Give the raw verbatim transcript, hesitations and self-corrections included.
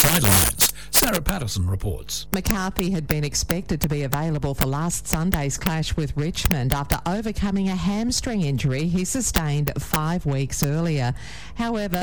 sidelines. Sarah Patterson reports. McCarthy had been expected to be available for last Sunday's clash with Richmond after overcoming a hamstring injury he sustained five weeks earlier. However,